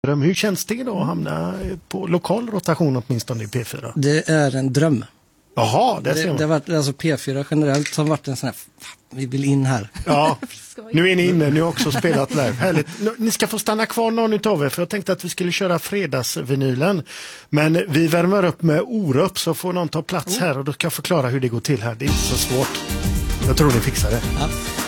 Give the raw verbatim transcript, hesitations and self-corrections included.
Hur känns det då att hamna på lokal rotation åtminstone i P fyra? Det är en dröm. Jaha, det ser det, man. det har varit, alltså P fyra generellt har varit en sån här, vi vill in här. Ja, nu är ni inne, ni har också spelat live. Härligt. Ni ska få stanna kvar någon utav er, för jag tänkte att vi skulle köra fredagsvinylen. Men vi värmer upp med Orup, så får någon ta plats här och då kan jag förklara hur det går till här. Det är inte så svårt. Jag tror ni fixar det. Ja.